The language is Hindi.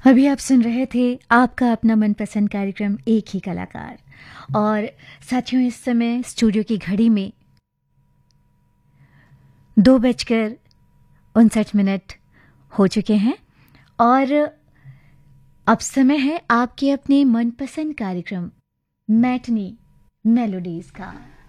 अभी आप सुन रहे थे आपका अपना मनपसंद कार्यक्रम एक ही कलाकार। और साथियों, इस समय स्टूडियो की घड़ी में 2:59 हो चुके हैं और अब समय है आपके अपने मनपसंद कार्यक्रम मैटनी मेलोडीज का।